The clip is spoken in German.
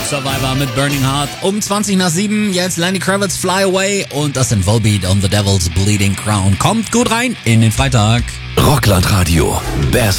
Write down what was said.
Survivor mit Burning Heart. Um 20 nach 7, jetzt Lenny Kravitz Fly Away und das sind Volbeat on the Devil's Bleeding Crown. Kommt gut rein in den Freitag. Rockland Radio. Best